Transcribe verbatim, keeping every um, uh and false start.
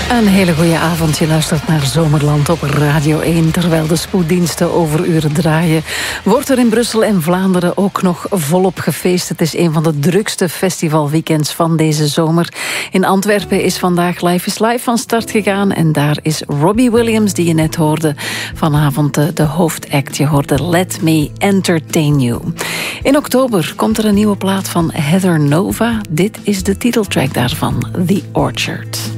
Een hele goede avond. Je luistert naar Zomerland op Radio één. Terwijl de spoeddiensten overuren draaien, wordt er in Brussel en Vlaanderen ook nog volop gefeest. Het is een van de drukste festivalweekends van deze zomer. In Antwerpen is vandaag Life is Live van start gegaan. En daar is Robbie Williams, die je net hoorde, vanavond de, de hoofdact. Je hoorde Let Me Entertain You. In oktober komt er een nieuwe plaat van Heather Nova. Dit is de titeltrack daarvan, The Orchard.